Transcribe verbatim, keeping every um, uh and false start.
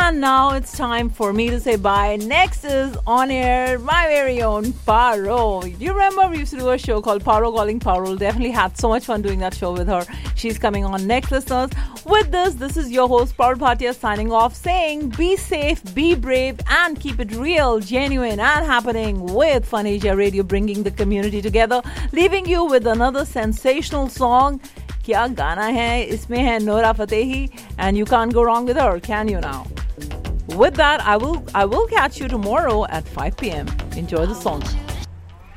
And now it's time for me to say bye. Next is on air, my very own Paro. You remember we used to do a show called Paro Calling Paro. Definitely had so much fun doing that show with her. She's coming on next, listeners. With this, this is your host, Paro Bhatia, signing off, saying be safe, be brave, and keep it real, genuine, and happening with Fun Asia Radio, bringing the community together. Leaving you with another sensational song. क्या गाना है इसमें है Nora Fatehi and you can't go wrong with her, can you now? With that, I will I will catch you tomorrow at five p.m. Enjoy the song.